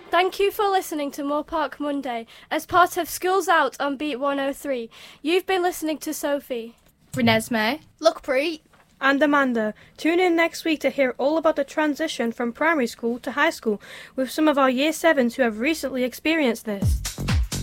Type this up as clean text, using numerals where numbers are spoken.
Thank you for listening to Moore Park Monday as part of Schools Out on Beat 103. You've been listening to Sophie, Renesmee, Lookpreet, and Amanda. Tune in next week to hear all about the transition from primary school to high school with some of our Year 7s who have recently experienced this.